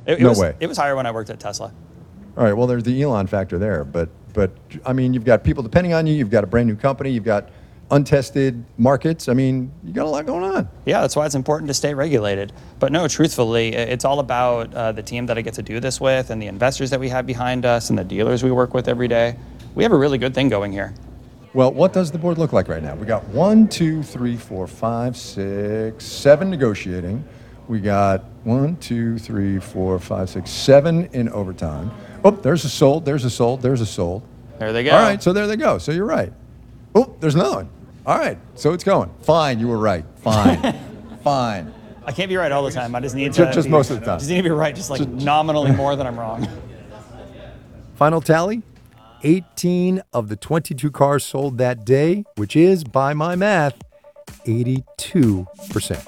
No way. It was higher when I worked at Tesla. All right, well, there's the Elon factor there. But I mean, you've got people depending on you. You've got a brand new company. You've got untested markets. I mean, you got a lot going on. Yeah, that's why it's important to stay regulated. But no, truthfully, it's all about the team that I get to do this with and the investors that we have behind us and the dealers we work with every day. We have a really good thing going here. Well, what does the board look like right now? We got 1, 2, 3, 4, 5, 6, 7 negotiating. We got 1, 2, 3, 4, 5, 6, 7 in overtime. Oh, there's a sold, there's a sold, there's a sold. There they go. All right, so there they go. So you're right. Oh, there's another one. All right, so it's going. Fine, you were right. Fine. Fine. I can't be right all the time. I just need to Just most of the time. Just need to be right, just like nominally more than I'm wrong. Final tally, 18 of the 22 cars sold that day, which is, by my math, 82%.